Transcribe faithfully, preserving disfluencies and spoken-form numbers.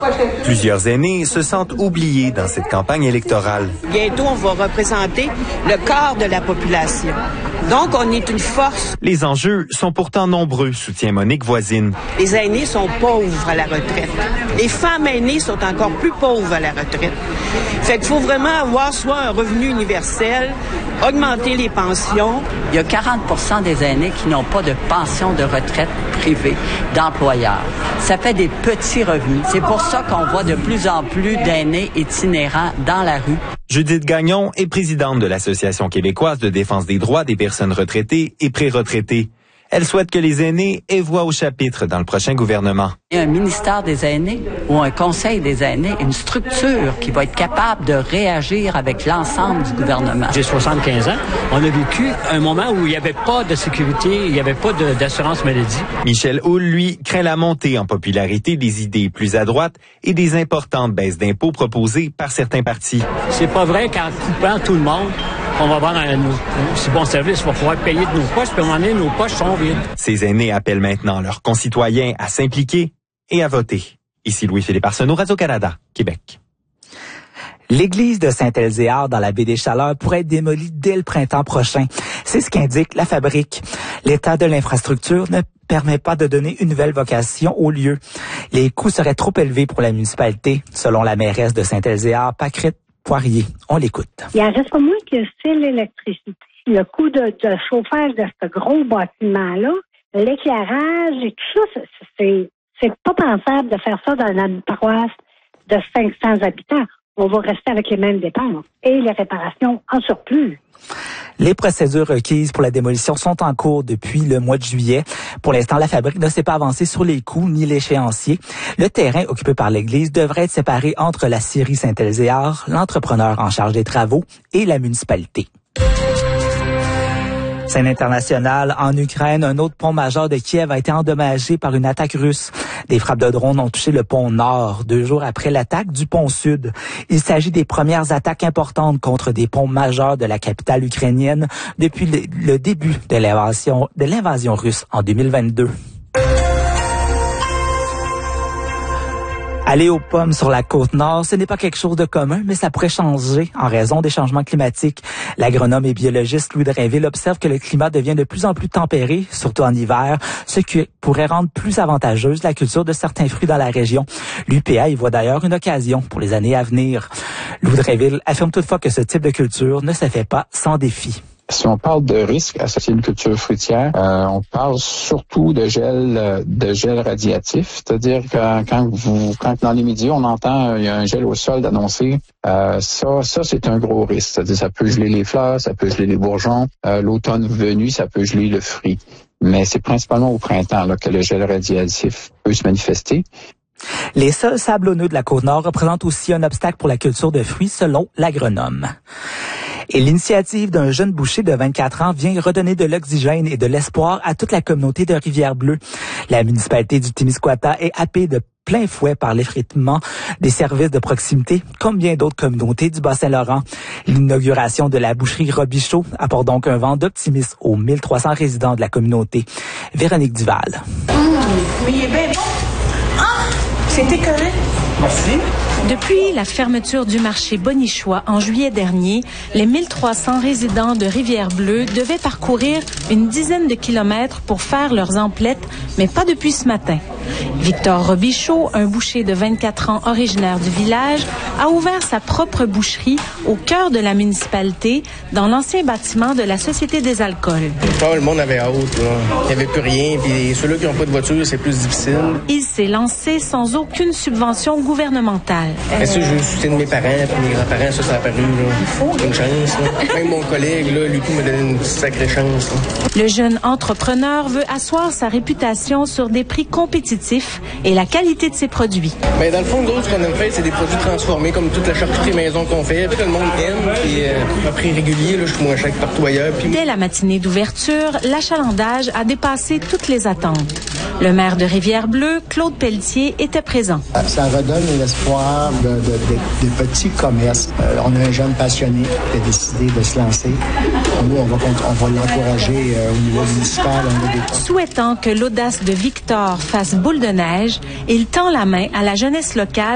Plusieurs aînés se sentent oubliés dans cette campagne électorale. Bientôt, on va représenter le quart de la population. Donc, on est une force. Les enjeux sont pourtant nombreux, soutient Monique Voisine. Les aînés sont pauvres à la retraite. Les femmes aînées sont encore plus pauvres à la retraite. Fait qu'il faut vraiment avoir soit un revenu universel, augmenter les pensions. Il y a quarante pour cent des aînés qui n'ont pas de pension de retraite privée d'employeurs. Ça fait des petits revenus. C'est pour ça qu'on voit de plus en plus d'aînés itinérants dans la rue. Judith Gagnon est présidente de l'Association québécoise de défense des droits des personnes retraitées et pré-retraitées. Elle souhaite que les aînés aient voix au chapitre dans le prochain gouvernement. Il y a un ministère des aînés ou un conseil des aînés, une structure qui va être capable de réagir avec l'ensemble du gouvernement. J'ai soixante-quinze ans. On a vécu un moment où il n'y avait pas de sécurité, il n'y avait pas de, d'assurance maladie. Michel Houle, lui, craint la montée en popularité des idées plus à droite et des importantes baisses d'impôts proposées par certains partis. C'est pas vrai qu'en coupant tout le monde, on va avoir un, un si bon service, on va pouvoir payer de nos poches, puis à un moment donné, nos poches sont vides. Ces aînés appellent maintenant leurs concitoyens à s'impliquer et à voter. Ici Louis-Philippe Arsenault, Radio-Canada, Québec. L'église de Saint-Elzéar dans la baie des Chaleurs pourrait être démolie dès le printemps prochain. C'est ce qu'indique la Fabrique. L'état de l'infrastructure ne permet pas de donner une nouvelle vocation au lieu. Les coûts seraient trop élevés pour la municipalité, selon la mairesse de Saint-Elzéar, Paquette Poirier. On l'écoute. Il en reste pas moins que c'est l'électricité. Le coût de, de chauffage de ce gros bâtiment-là, l'éclairage et tout ça, c'est, c'est pas pensable de faire ça dans une paroisse de cinq cents habitants. On va rester avec les mêmes dépenses et les réparations en surplus. Les procédures requises pour la démolition sont en cours depuis le mois de juillet. Pour l'instant, la Fabrique ne s'est pas avancée sur les coûts ni l'échéancier. Le terrain occupé par l'église devrait être séparé entre la scierie Saint-Elzéar, l'entrepreneur en charge des travaux et la municipalité. Scène internationale, en Ukraine, un autre pont majeur de Kiev a été endommagé par une attaque russe. Des frappes de drones ont touché le pont nord, deux jours après l'attaque du pont sud. Il s'agit des premières attaques importantes contre des ponts majeurs de la capitale ukrainienne depuis le, le début de l'invasion, de l'invasion russe en deux mille vingt-deux. Aller aux pommes sur la côte nord, ce n'est pas quelque chose de commun, mais ça pourrait changer en raison des changements climatiques. L'agronome et biologiste Louis Drainville observe que le climat devient de plus en plus tempéré, surtout en hiver, ce qui pourrait rendre plus avantageuse la culture de certains fruits dans la région. L'U P A y voit d'ailleurs une occasion pour les années à venir. Louis Drainville affirme toutefois que ce type de culture ne se fait pas sans défi. Si on parle de risques associés à une culture fruitière, euh, on parle surtout de gel, de gel radiatif, c'est-à-dire que quand vous, quand dans les médias on entend il y a un gel au sol d'annoncer, euh, ça, ça c'est un gros risque. C'est-à-dire ça peut geler les fleurs, ça peut geler les bourgeons. Euh, l'automne venu, ça peut geler le fruit. Mais c'est principalement au printemps là, que le gel radiatif peut se manifester. Les sols sablonneux de la Côte-Nord représentent aussi un obstacle pour la culture de fruits, selon l'agronome. Et l'initiative d'un jeune boucher de vingt-quatre ans vient redonner de l'oxygène et de l'espoir à toute la communauté de Rivière-Bleue. La municipalité du Témiscouata est happée de plein fouet par l'effritement des services de proximité, comme bien d'autres communautés du Bas-Saint-Laurent. L'inauguration de la boucherie Robichaud apporte donc un vent d'optimisme aux mille trois cents résidents de la communauté. Véronique Duval. Mmh, mais il est bien bon. Ah, c'était correct. Merci. Depuis la fermeture du marché Bonichois en juillet dernier, les mille trois cents résidents de Rivière-Bleue devaient parcourir une dizaine de kilomètres pour faire leurs emplettes, mais pas depuis ce matin. Victor Robichaud, un boucher de vingt-quatre ans originaire du village, a ouvert sa propre boucherie au cœur de la municipalité, dans l'ancien bâtiment de la Société des alcools. Oh, le monde avait hâte, là. Il n'y avait plus rien, puis ceux-là qui n'ont pas de voiture, c'est plus difficile. Il s'est lancé sans aucune subvention gouvernementale. Mais ça, j'ai eu le soutien de mes parents, puis mes grands-parents, ça, ça a apparu, là. Une chance, là. Même mon collègue, là, lui, m'a donné une sacrée chance, là. Le jeune entrepreneur veut asseoir sa réputation sur des prix compétitifs et la qualité de ses produits. Bien, dans le fond, d'autres, ce qu'on aime faire, c'est des produits transformés, comme toute la charcuterie maison qu'on fait. Puis, le monde aime, puis euh, à prix régulier, là, je trouve moins cher que partout ailleurs. Puis... Dès la matinée d'ouverture, l'achalandage a dépassé toutes les attentes. Le maire de Rivière-Bleue, Claude Pelletier, était présent. Ça redonne l'espoir de, de, de, de petits commerces. Euh, on a un jeune passionné qui a décidé de se lancer. Nous, on va, on va l'encourager euh, au niveau municipal. On a des... Souhaitant que l'audace de Victor fasse boule de neige, il tend la main à la jeunesse locale